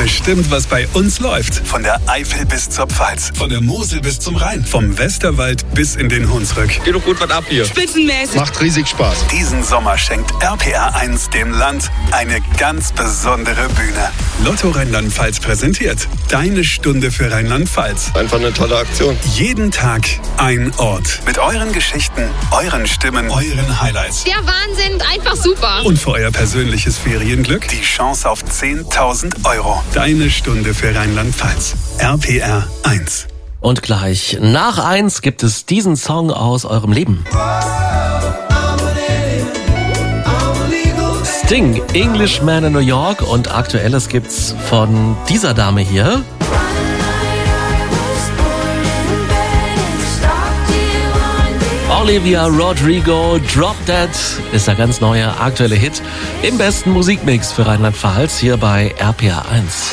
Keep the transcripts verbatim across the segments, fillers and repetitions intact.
bestimmt, was bei uns läuft. Von der Eifel bis zur Pfalz, von der Mosel bis zum Rhein, vom Westerwald bis in den Hunsrück. Geht doch gut was ab hier. Spitzenmäßig. Macht riesig Spaß. Diesen Sommer schenkt R P R eins dem Land eine ganz besondere Bühne. Lotto Rheinland-Pfalz präsentiert Deine Stunde für Rheinland-Pfalz. Einfach eine tolle Aktion. Jeden Tag ein Ort. Mit euren Geschichten, euren Stimmen, euren Highlights. Der Wahnsinn, einfach super. Und für euer persönliches Ferienglück die Chance auf zehntausend Euro. Deine Stunde für Rheinland-Pfalz. R P R eins. Und gleich nach eins gibt es diesen Song aus eurem Leben. Sting, Englishman in New York, und Aktuelles gibt's von dieser Dame hier. Olivia Rodrigo, Drop Dead ist der ganz neue aktuelle Hit im besten Musikmix für Rheinland-Pfalz hier bei R P R eins.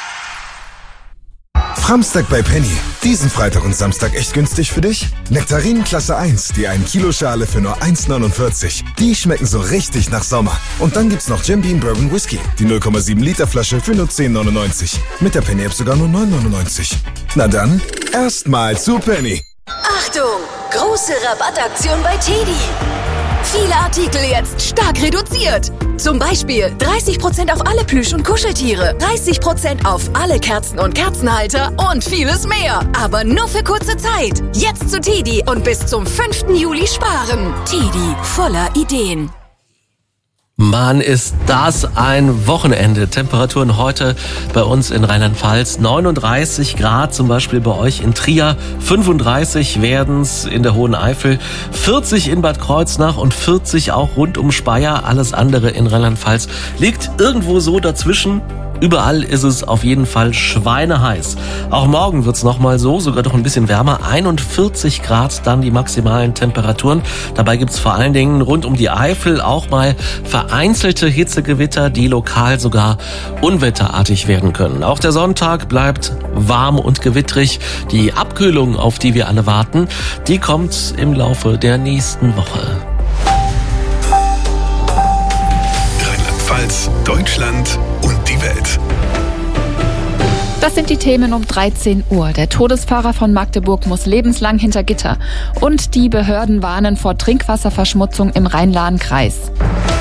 Framstag bei Penny. Diesen Freitag und Samstag echt günstig für dich? Nektarinen Klasse eins, die ein Kilo Schale für nur eins neunundvierzig. Die schmecken so richtig nach Sommer. Und dann gibt's noch Jim Beam Bourbon Whisky, die null Komma sieben Liter Flasche für nur zehn neunundneunzig. Mit der Penny App sogar nur neun neunundneunzig. Na dann, erstmal zu Penny. Achtung! Große Rabattaktion bei Teddy. Viele Artikel jetzt stark reduziert. Zum Beispiel dreißig Prozent auf alle Plüsch- und Kuscheltiere, dreißig Prozent auf alle Kerzen und Kerzenhalter und vieles mehr. Aber nur für kurze Zeit. Jetzt zu Teddy und bis zum fünften Juli sparen. Teddy, voller Ideen. Mann, ist das ein Wochenende. Temperaturen heute bei uns in Rheinland-Pfalz neununddreißig Grad, zum Beispiel bei euch in Trier. fünfunddreißig werden's in der Hohen Eifel, vierzig in Bad Kreuznach und vierzig auch rund um Speyer. Alles andere in Rheinland-Pfalz liegt irgendwo so dazwischen. Überall ist es auf jeden Fall schweineheiß. Auch morgen wird's nochmal so, sogar doch ein bisschen wärmer. einundvierzig Grad dann die maximalen Temperaturen. Dabei gibt's vor allen Dingen rund um die Eifel auch mal vereinzelte Hitzegewitter, die lokal sogar unwetterartig werden können. Auch der Sonntag bleibt warm und gewittrig. Die Abkühlung, auf die wir alle warten, die kommt im Laufe der nächsten Woche. Rheinland-Pfalz, Deutschland und die Welt. Das sind die Themen um dreizehn Uhr. Der Todesfahrer von Magdeburg muss lebenslang hinter Gitter. Und die Behörden warnen vor Trinkwasserverschmutzung im Rhein-Lahn-Kreis.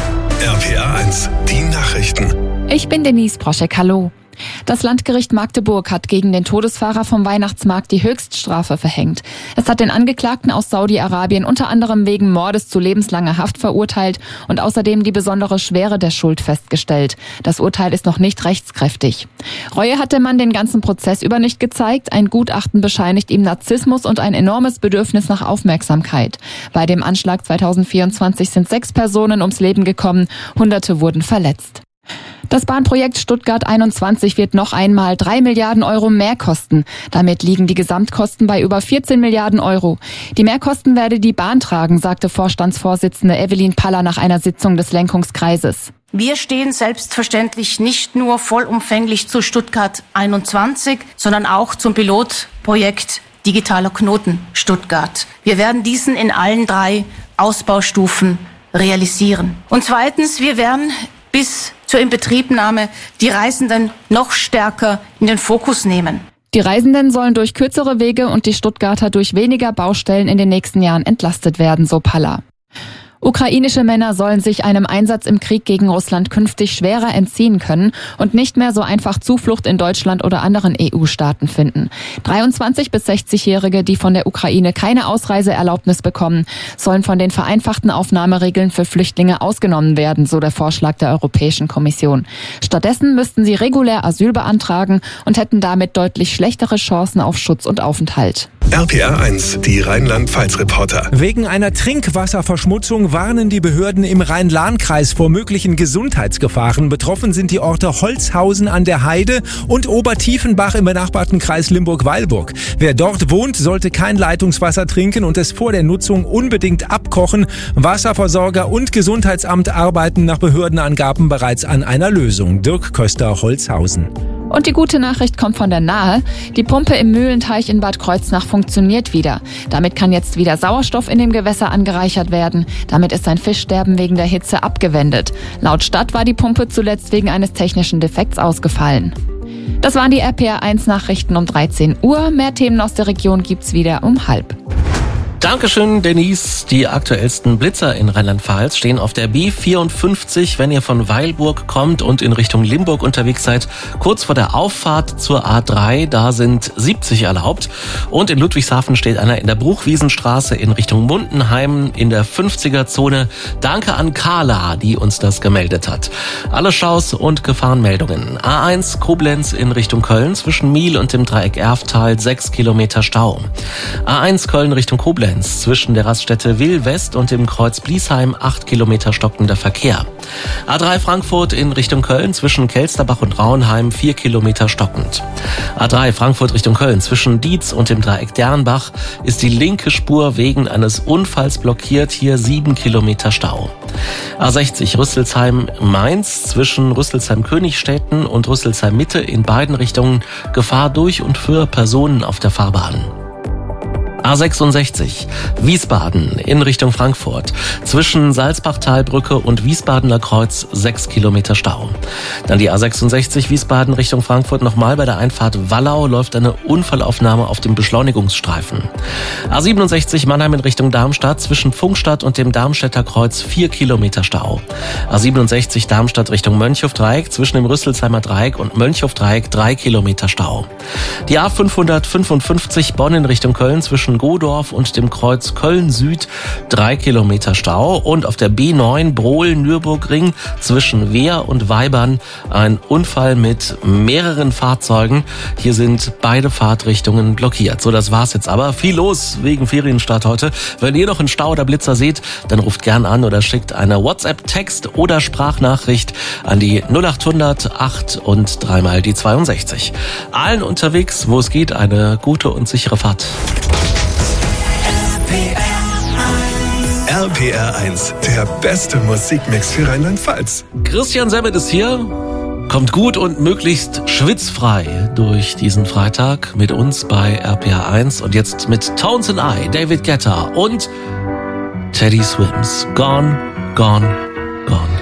R P R eins, die Nachrichten. Ich bin Denise Broschek, hallo. Das Landgericht Magdeburg hat gegen den Todesfahrer vom Weihnachtsmarkt die Höchststrafe verhängt. Es hat den Angeklagten aus Saudi-Arabien unter anderem wegen Mordes zu lebenslanger Haft verurteilt und außerdem die besondere Schwere der Schuld festgestellt. Das Urteil ist noch nicht rechtskräftig. Reue hat der Mann den ganzen Prozess über nicht gezeigt. Ein Gutachten bescheinigt ihm Narzissmus und ein enormes Bedürfnis nach Aufmerksamkeit. Bei dem Anschlag zweitausendvierundzwanzig sind sechs Personen ums Leben gekommen, Hunderte wurden verletzt. Das Bahnprojekt Stuttgart einundzwanzig wird noch einmal drei Milliarden Euro mehr kosten. Damit liegen die Gesamtkosten bei über vierzehn Milliarden Euro. Die Mehrkosten werde die Bahn tragen, sagte Vorstandsvorsitzende Evelyn Paller nach einer Sitzung des Lenkungskreises. Wir stehen selbstverständlich nicht nur vollumfänglich zu Stuttgart einundzwanzig, sondern auch zum Pilotprojekt Digitaler Knoten Stuttgart. Wir werden diesen in allen drei Ausbaustufen realisieren. Und zweitens, wir werden bis zur Inbetriebnahme die Reisenden noch stärker in den Fokus nehmen. Die Reisenden sollen durch kürzere Wege und die Stuttgarter durch weniger Baustellen in den nächsten Jahren entlastet werden, so Paller. Ukrainische Männer sollen sich einem Einsatz im Krieg gegen Russland künftig schwerer entziehen können und nicht mehr so einfach Zuflucht in Deutschland oder anderen E U-Staaten finden. dreiundzwanzig- bis sechzigjährige, die von der Ukraine keine Ausreiseerlaubnis bekommen, sollen von den vereinfachten Aufnahmeregeln für Flüchtlinge ausgenommen werden, so der Vorschlag der Europäischen Kommission. Stattdessen müssten sie regulär Asyl beantragen und hätten damit deutlich schlechtere Chancen auf Schutz und Aufenthalt. R P R eins, die Rheinland-Pfalz-Reporter. Wegen einer Trinkwasserverschmutzung warnen die Behörden im Rhein-Lahn-Kreis vor möglichen Gesundheitsgefahren. Betroffen sind die Orte Holzhausen an der Heide und Obertiefenbach im benachbarten Kreis Limburg-Weilburg. Wer dort wohnt, sollte kein Leitungswasser trinken und es vor der Nutzung unbedingt abkochen. Wasserversorger und Gesundheitsamt arbeiten nach Behördenangaben bereits an einer Lösung. Dirk Köster, Holzhausen. Und die gute Nachricht kommt von der Nahe. Die Pumpe im Mühlenteich in Bad Kreuznach funktioniert wieder. Damit kann jetzt wieder Sauerstoff in dem Gewässer angereichert werden. Damit ist ein Fischsterben wegen der Hitze abgewendet. Laut Stadt war die Pumpe zuletzt wegen eines technischen Defekts ausgefallen. Das waren die R P R eins Nachrichten um dreizehn Uhr. Mehr Themen aus der Region gibt's wieder um halb. Dankeschön, Denise. Die aktuellsten Blitzer in Rheinland-Pfalz stehen auf der B vierundfünfzig, wenn ihr von Weilburg kommt und in Richtung Limburg unterwegs seid. Kurz vor der Auffahrt zur A drei, da sind siebzig erlaubt. Und in Ludwigshafen steht einer in der Bruchwiesenstraße in Richtung Mundenheim in der fünfziger-Zone. Danke an Carla, die uns das gemeldet hat. Alle Staus und Gefahrenmeldungen. A eins Koblenz in Richtung Köln zwischen Miel und dem Dreieck Erftal sechs Kilometer Stau. A eins Köln Richtung Koblenz zwischen der Raststätte Will West und dem Kreuz Bliesheim acht Kilometer stockender Verkehr. A drei Frankfurt in Richtung Köln zwischen Kelsterbach und Rauenheim vier Kilometer stockend. A drei Frankfurt Richtung Köln zwischen Dietz und dem Dreieck Dernbach ist die linke Spur wegen eines Unfalls blockiert, hier sieben Kilometer Stau. A sechzig Rüsselsheim-Mainz zwischen Rüsselsheim-Königstetten und Rüsselsheim-Mitte in beiden Richtungen Gefahr durch und für Personen auf der Fahrbahn. A sechsundsechzig Wiesbaden in Richtung Frankfurt zwischen Salzbachtalbrücke und Wiesbadener Kreuz sechs Kilometer Stau. Dann die A sechsundsechzig Wiesbaden Richtung Frankfurt nochmal bei der Einfahrt Wallau läuft eine Unfallaufnahme auf dem Beschleunigungsstreifen. A siebenundsechzig Mannheim in Richtung Darmstadt zwischen Pfungstadt und dem Darmstädter Kreuz vier Kilometer Stau. A siebenundsechzig Darmstadt Richtung Mönchhof-Dreieck zwischen dem Rüsselsheimer Dreieck und Mönchhof-Dreieck drei Kilometer Stau. Die A fünfhundertfünfundfünfzig Bonn in Richtung Köln zwischen Godorf und dem Kreuz Köln-Süd drei Kilometer Stau und auf der B neun Brohl-Nürburgring zwischen Wehr und Weibern ein Unfall mit mehreren Fahrzeugen. Hier sind beide Fahrtrichtungen blockiert. So, das war's jetzt aber. Viel los wegen Ferienstart heute. Wenn ihr noch einen Stau oder Blitzer seht, dann ruft gern an oder schickt eine WhatsApp-Text oder Sprachnachricht an die null achthundert acht und dreimal die zweiundsechzig. Allen unterwegs, wo es geht, eine gute und sichere Fahrt. R P R eins, der beste Musikmix für Rheinland-Pfalz. Christian Semmet ist hier, kommt gut und möglichst schwitzfrei durch diesen Freitag mit uns bei R P R eins und jetzt mit Tones and I, David Guetta und Teddy Swims. Gone, gone, gone.